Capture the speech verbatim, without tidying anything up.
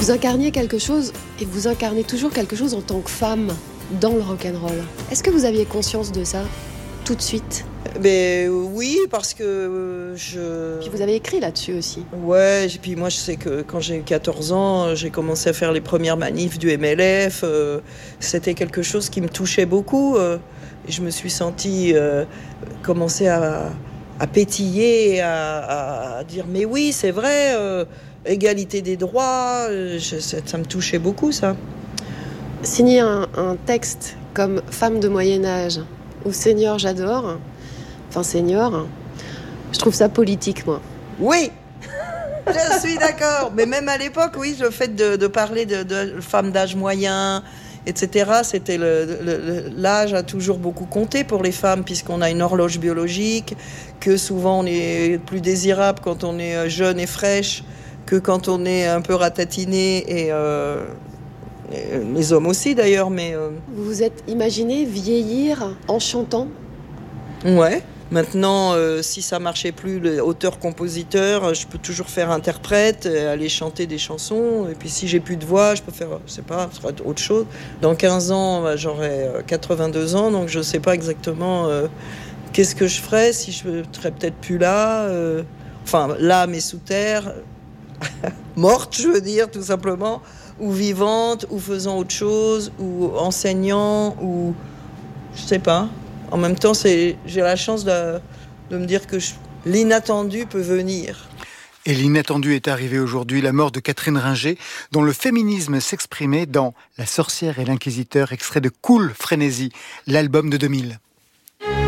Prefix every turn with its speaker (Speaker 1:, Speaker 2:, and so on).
Speaker 1: Vous incarniez quelque chose, et vous incarnez toujours quelque chose en tant que femme dans le rock'n'roll. Est-ce que vous aviez conscience de ça tout de suite ?
Speaker 2: Ben oui, parce que je...
Speaker 1: Puis vous avez écrit là-dessus aussi.
Speaker 2: Ouais, et puis moi je sais que quand j'ai eu quatorze ans, j'ai commencé à faire les premières manifs du M L F. Euh, c'était quelque chose qui me touchait beaucoup. Euh, et je me suis sentie euh, commencer à, à pétiller, à, à dire mais oui, c'est vrai, euh, égalité des droits, je, ça, ça me touchait beaucoup ça.
Speaker 1: Signer un, un texte comme Femme de Moyen-Âge ou Seigneur j'adore, enfin Seigneur, je trouve ça politique moi.
Speaker 2: Oui, je suis d'accord. Mais même à l'époque, oui, le fait de, de parler de, de femmes d'âge moyen, et cetera, c'était le, le, l'âge a toujours beaucoup compté pour les femmes, puisqu'on a une horloge biologique, que souvent on est plus désirable quand on est jeune et fraîche que quand on est un peu ratatiné, et, euh, et les hommes aussi d'ailleurs. Mais euh...
Speaker 1: Vous vous êtes imaginé vieillir en chantant ?
Speaker 2: Ouais. Maintenant, euh, si ça marchait plus, auteur-compositeur, je peux toujours faire interprète, aller chanter des chansons. Et puis si j'ai plus de voix, je peux faire, je sais pas, ça sera autre chose. Dans quinze ans, bah, j'aurai quatre-vingt-deux ans, donc je sais pas exactement euh, qu'est-ce que je ferais si je serais peut-être plus là. Euh, enfin, là, mais sous terre, morte, je veux dire, tout simplement, ou vivante, ou faisant autre chose, ou enseignant, ou je sais pas. En même temps, c'est, j'ai la chance de, de me dire que je, l'inattendu peut venir.
Speaker 3: Et l'inattendu est arrivé aujourd'hui, la mort de Catherine Ringer, dont le féminisme s'exprimait dans La sorcière et l'inquisiteur, extrait de Cool Frénésie, l'album de deux mille.